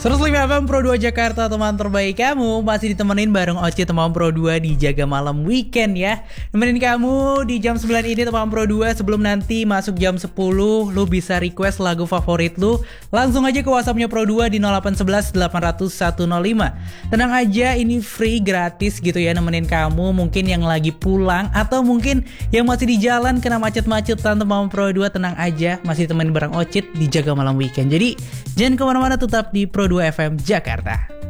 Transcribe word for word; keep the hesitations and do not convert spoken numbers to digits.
seratus lima F M Pro dua Jakarta, teman terbaik kamu. Masih ditemenin bareng Oci teman Pro dua di Jaga Malam Weekend ya. Nemenin kamu di jam sembilan ini teman Pro dua. Sebelum nanti masuk jam sepuluh, lu bisa request lagu favorit lu. Langsung aja ke WhatsAppnya Pro dua di nol delapan satu satu delapan nol nol satu nol lima. Tenang aja, ini free, gratis gitu ya, nemenin kamu. Mungkin yang lagi pulang atau mungkin yang masih di jalan kena macet-macetan teman Pro dua. Tenang aja, masih temenin bareng Ocit di Jaga Malam Weekend. Jadi jangan kemana-mana, tetap di Pro dua F M Jakarta.